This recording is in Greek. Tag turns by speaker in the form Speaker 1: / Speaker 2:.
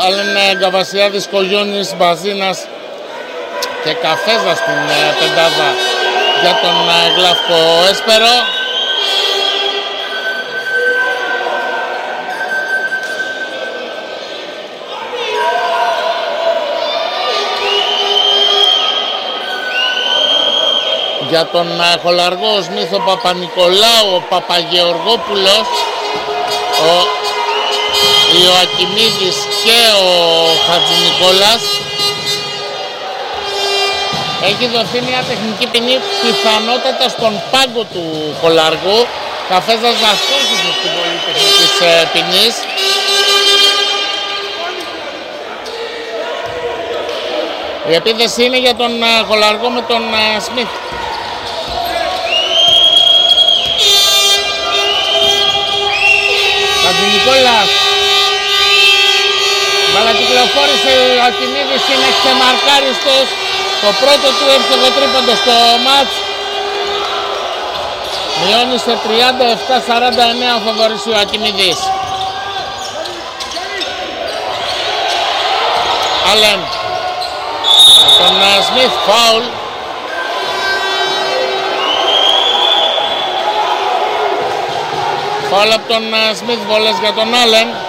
Speaker 1: Άλλον Γκαβασιάδης, Κογιόνης, Μπαζίνας και Καφέζα στην πεντάδα για τον Γλαύκο Έσπερο. Για τον Χολαργό, ο Σμίθ, ο Παπα-Νικολάου, ο Παπαγεωργόπουλος, ο Ιωακιμίδης και ο Χατζηνικόλας. Έχει δοθεί μια τεχνική ποινή πιθανότατα στον πάγκο του Χολαργού. Καφέζας να σκόψει στην πολύ τεχνικής ποινής. Η επίθεση είναι για τον Χολαργό με τον Σμίθ. Χατζηνικόλας. Μπάλα κυκλοφόρησε, ο Ακινίδης είναι ξεμαρκάριστος. Το πρώτο του εύστοχο τρίποντο στο μάτς. Μειώνει σε 37-49 ο φαβορής ο Ακινίδης. Άλεν. Τον Σμιθ, φάουλ. Φάουλ από τον Σμιθ, βολές για τον Άλεν.